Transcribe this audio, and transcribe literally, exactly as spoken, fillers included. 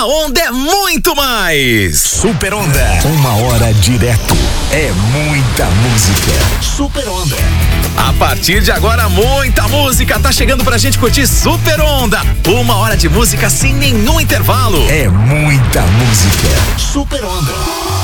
A onda é muito mais. Super Onda. Uma hora direto. É muita música. Super Onda. A partir de agora, muita música tá chegando pra gente curtir. Super Onda. Uma hora de música sem nenhum intervalo. É muita música. Super Onda.